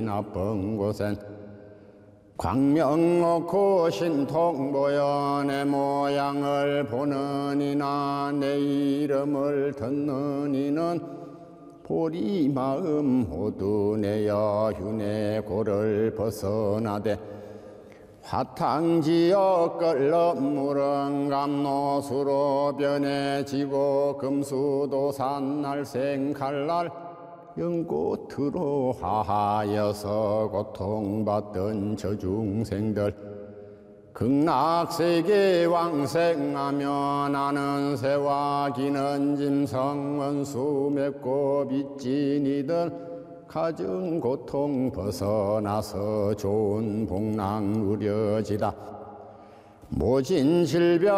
나쁜 곳엔 광명 놓고 신통 보여 내 모양을 보는 이나 내 이름을 듣는 이는 보리 마음 모두 내어 흉내 고를 벗어나되 화탕지어 끓는 물은 감노수로 변해지고 금수도산 날생 칼날 연꽃으로 하하여서 고통받던 저 중생들 극락세계 왕생하며 나는 새와 기는 짐승 원수 맺고 빚진 이들 가증 고통 벗어나서 좋은 복락 누려지다 모진 질병